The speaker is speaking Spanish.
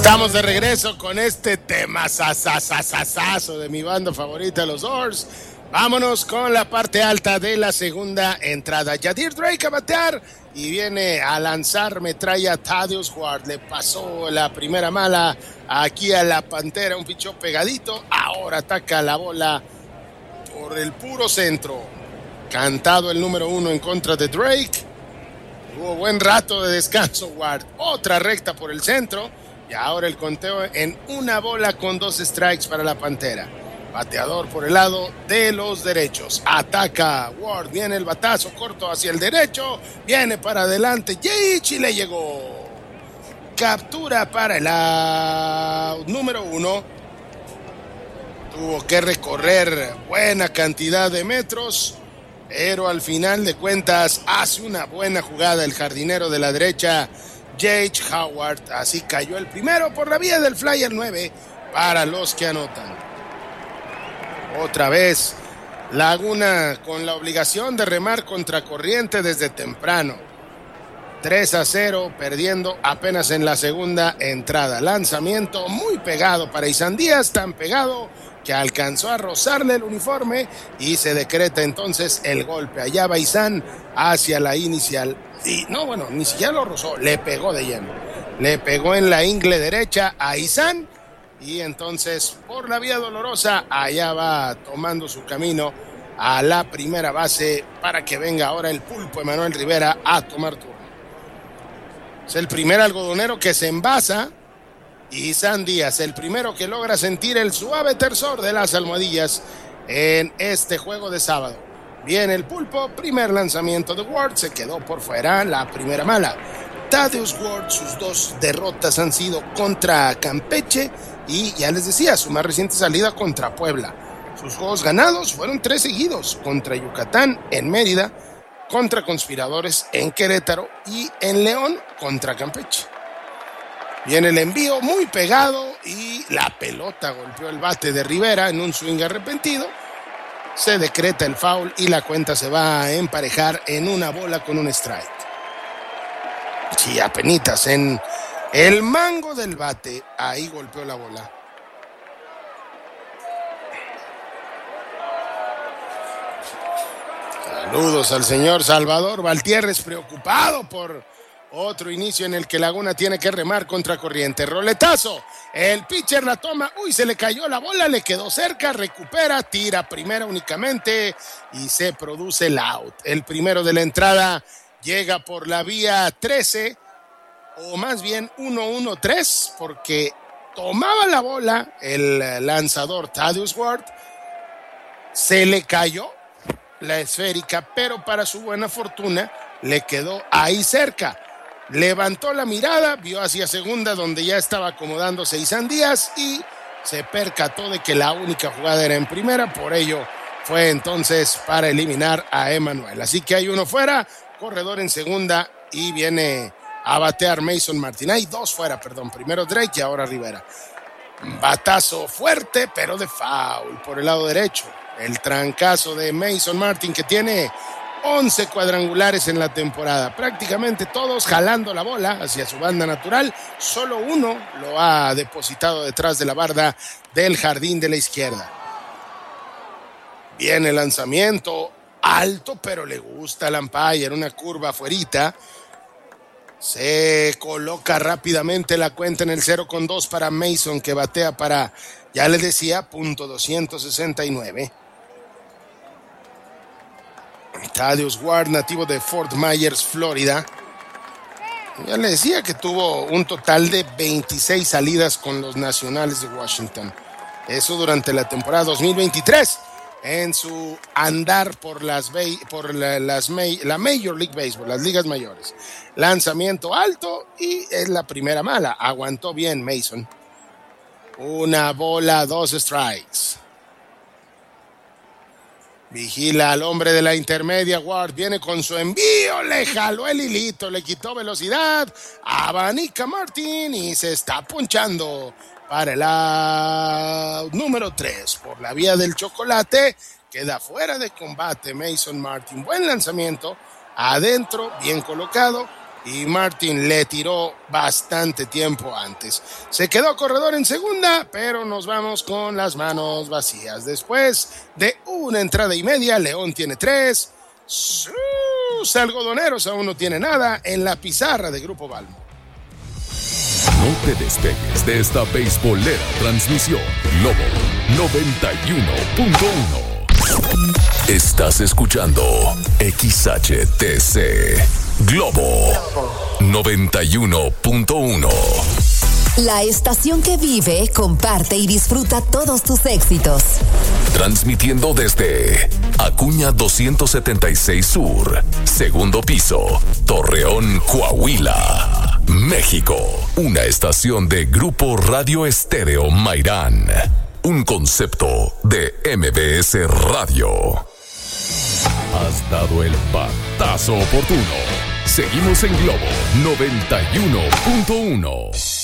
Estamos de regreso con este tema sasasasasazo de mi banda favorita, los Doors. Vámonos con la parte alta de la segunda entrada. Yadir Drake a batear y viene a lanzar metralla Thaddeus Ward. Le pasó la primera mala aquí a la Pantera, un pichó pegadito. Ahora ataca la bola por el puro centro. Cantado el número 1 en contra de Drake. Hubo buen rato de descanso Ward. Otra recta por el centro. Y ahora el conteo en una bola con 2 strikes para la Pantera. Bateador por el lado de los derechos. Ataca Ward. Viene el batazo corto hacia el derecho. Viene para adelante. Y le llegó. Captura para el out número 1. Tuvo que recorrer buena cantidad de metros. Pero al final de cuentas hace una buena jugada el jardinero de la derecha, J.H. Howard. Así cayó el primero por la vía del flyer 9 para los que anotan. Otra vez Laguna con la obligación de remar contracorriente desde temprano. 3-0, perdiendo apenas en la segunda entrada. Lanzamiento muy pegado para Isan Díaz, tan pegado que alcanzó a rozarle el uniforme y se decreta entonces el golpe. Allá va Isan hacia la inicial. Y no, bueno, ni siquiera lo rozó, le pegó de lleno. Le pegó en la ingle derecha a Isan y entonces por la vía dolorosa allá va tomando su camino a la primera base para que venga ahora el pulpo Emanuel Rivera a tomar turno. Es el primer algodonero que se envasa. Y Isan Díaz, el primero que logra sentir el suave tersor de las almohadillas en este juego de sábado. Viene el pulpo, primer lanzamiento de Ward, se quedó por fuera, la primera mala. Thaddeus Ward, sus 2 derrotas han sido contra Campeche y ya les decía, su más reciente salida contra Puebla. Sus juegos ganados fueron 3 seguidos, contra Yucatán, en Mérida, contra Conspiradores, en Querétaro y en León, contra Campeche. Viene el envío muy pegado y la pelota golpeó el bate de Rivera en un swing arrepentido. Se decreta el foul y la cuenta se va a emparejar en una bola con un strike. Sí, apenitas en el mango del bate, ahí golpeó la bola. Saludos al señor Salvador Valtierres, preocupado por otro inicio en el que Laguna tiene que remar contra corriente. Roletazo, el pitcher la toma, se le cayó la bola, le quedó cerca, recupera, tira primera únicamente y se produce el out. El primero de la entrada llega por la vía 13, o más bien 1-1-3, porque tomaba la bola el lanzador Thaddeus Ward, se le cayó la esférica, pero para su buena fortuna le quedó ahí cerca. Levantó la mirada, vio hacia segunda donde ya estaba acomodándose Isan Díaz y se percató de que la única jugada era en primera, por ello fue entonces para eliminar a Emanuel. Así que hay uno fuera, corredor en segunda y viene a batear Mason Martin. Hay 2 fuera, primero Drake y ahora Rivera. Batazo fuerte pero de foul por el lado derecho. El trancazo de Mason Martin, que tiene 11 cuadrangulares en la temporada, prácticamente todos jalando la bola hacia su banda natural, solo uno lo ha depositado detrás de la barda del jardín de la izquierda. Viene el lanzamiento alto, pero le gusta al umpire, una curva afuerita. Se coloca rápidamente la cuenta en el 0-2 para Mason, que batea para, ya les decía, .269. Thaddeus Ward, nativo de Fort Myers, Florida. Ya le decía que tuvo un total de 26 salidas con los Nacionales de Washington. Eso durante la temporada 2023. En su andar por la Major League Baseball, las ligas mayores. Lanzamiento alto y es la primera mala. Aguantó bien Mason. Una bola, 2 strikes. Vigila al hombre de la intermedia. Ward viene con su envío, le jaló el hilito, le quitó velocidad, abanica Martin y se está ponchando para el out número 3 por la vía del chocolate. Queda fuera de combate Mason Martin. Buen lanzamiento, adentro, bien colocado y Martin le tiró bastante tiempo antes. Se quedó corredor en segunda, pero nos vamos con las manos vacías. Después de una entrada y media, León tiene 3. Sus algodoneros aún no tiene nada en la pizarra de Grupo Balmo. No te despegues de esta beisbolera transmisión. Globo 91.1. Estás escuchando XHTC Globo 91.1. La estación que vive, comparte y disfruta todos tus éxitos. Transmitiendo desde Acuña 276 Sur, segundo piso, Torreón, Coahuila, México. Una estación de Grupo Radio Estéreo Mairán. Un concepto de MBS Radio. Has dado el batazo oportuno. Seguimos en Globo 91.1.